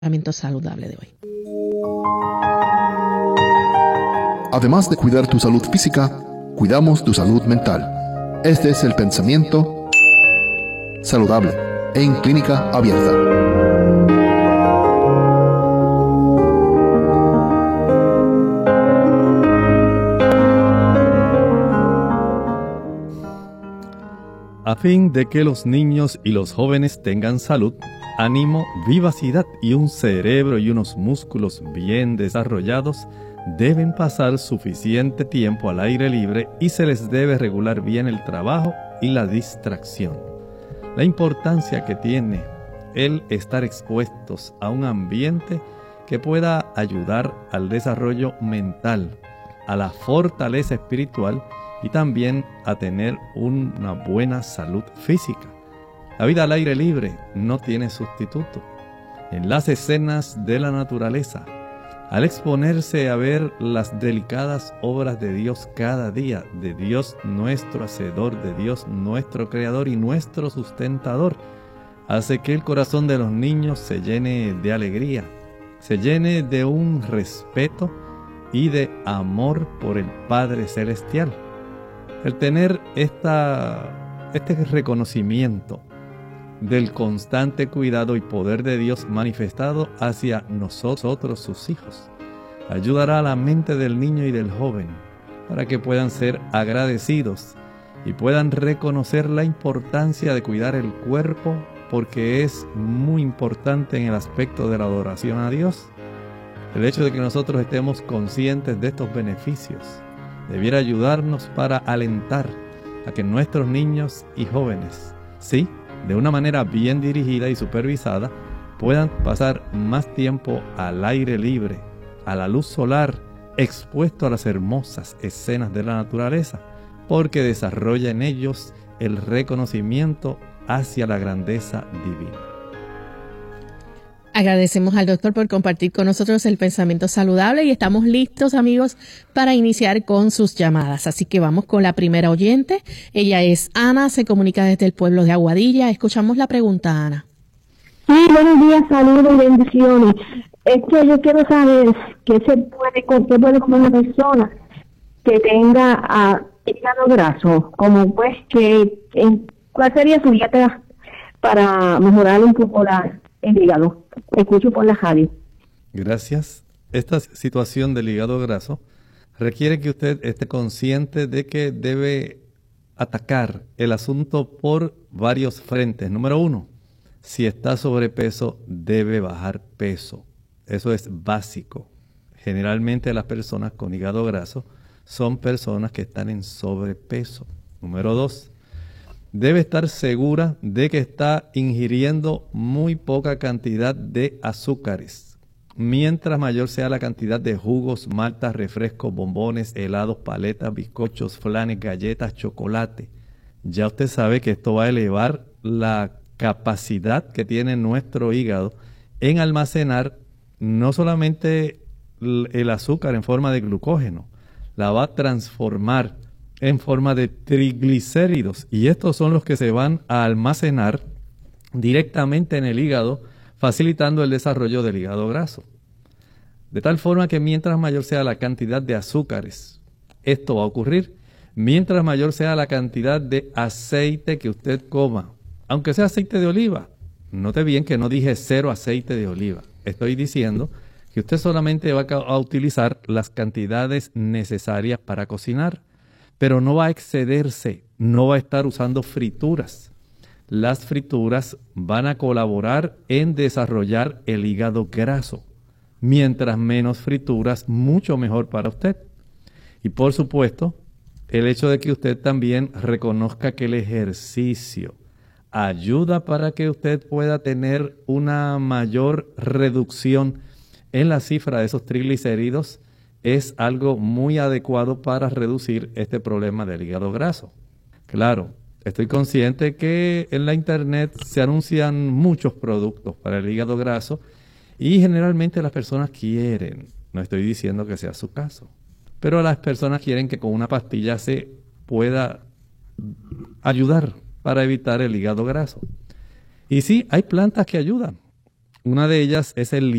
pensamiento saludable de hoy. Además de cuidar tu salud física, cuidamos tu salud mental. Este es el pensamiento saludable en Clínica Abierta. A fin de que los niños y los jóvenes tengan salud, ánimo, vivacidad y un cerebro y unos músculos bien desarrollados, deben pasar suficiente tiempo al aire libre y se les debe regular bien el trabajo y la distracción. La importancia que tiene el estar expuestos a un ambiente que pueda ayudar al desarrollo mental, a la fortaleza espiritual y también a tener una buena salud física. La vida al aire libre no tiene sustituto. En las escenas de la naturaleza, al exponerse a ver las delicadas obras de Dios cada día, de Dios nuestro Hacedor, de Dios nuestro Creador y nuestro Sustentador, hace que el corazón de los niños se llene de alegría, se llene de un respeto y de amor por el Padre Celestial. El tener este reconocimiento del constante cuidado y poder de Dios manifestado hacia nosotros, sus hijos, ayudará a la mente del niño y del joven para que puedan ser agradecidos y puedan reconocer la importancia de cuidar el cuerpo, porque es muy importante en el aspecto de la adoración a Dios. El hecho de que nosotros estemos conscientes de estos beneficios debiera ayudarnos para alentar a que nuestros niños y jóvenes, sí, de una manera bien dirigida y supervisada, puedan pasar más tiempo al aire libre, a la luz solar, expuesto a las hermosas escenas de la naturaleza, porque desarrolla en ellos el reconocimiento hacia la grandeza divina. Agradecemos al doctor por compartir con nosotros el pensamiento saludable y estamos listos, amigos, para iniciar con sus llamadas. Así que vamos con la primera oyente. Ella es Ana, se comunica desde el pueblo de Aguadilla. Escuchamos la pregunta, Ana. Sí, buenos días, saludos y bendiciones. Es que yo quiero saber qué puede comer una persona que tenga hígado graso, como pues ¿cuál sería su dieta para mejorar un poco el hígado? Escucho por la radio. Gracias. Esta situación del hígado graso requiere que usted esté consciente de que debe atacar el asunto por varios frentes. Número 1, si está sobrepeso, debe bajar peso. Eso es básico. Generalmente las personas con hígado graso son personas que están en sobrepeso. Número 2, debe estar segura de que está ingiriendo muy poca cantidad de azúcares. Mientras mayor sea la cantidad de jugos, maltas, refrescos, bombones, helados, paletas, bizcochos, flanes, galletas, chocolate, ya usted sabe que esto va a elevar la capacidad que tiene nuestro hígado en almacenar no solamente el azúcar en forma de glucógeno, la va a transformar en forma de triglicéridos, y estos son los que se van a almacenar directamente en el hígado, facilitando el desarrollo del hígado graso. De tal forma que mientras mayor sea la cantidad de azúcares, esto va a ocurrir. Mientras mayor sea la cantidad de aceite que usted coma, aunque sea aceite de oliva. Note bien que no dije 0 aceite de oliva. Estoy diciendo que usted solamente va a utilizar las cantidades necesarias para cocinar, pero no va a excederse, no va a estar usando frituras. Las frituras van a colaborar en desarrollar el hígado graso. Mientras menos frituras, mucho mejor para usted. Y por supuesto, el hecho de que usted también reconozca que el ejercicio ayuda para que usted pueda tener una mayor reducción en la cifra de esos triglicéridos, es algo muy adecuado para reducir este problema del hígado graso. Claro, estoy consciente que en la internet se anuncian muchos productos para el hígado graso y generalmente las personas quieren, no estoy diciendo que sea su caso, pero las personas quieren que con una pastilla se pueda ayudar para evitar el hígado graso. Y sí, hay plantas que ayudan. Una de ellas es el